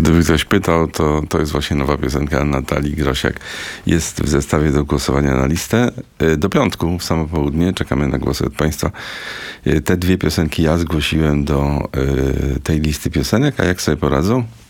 Gdyby ktoś pytał, to jest właśnie nowa piosenka Natalii Grosiak. Jest w zestawie do głosowania na listę. Do piątku, w samo południe, czekamy na głosy od Państwa. Te dwie piosenki ja zgłosiłem do tej listy piosenek, a jak sobie poradzą?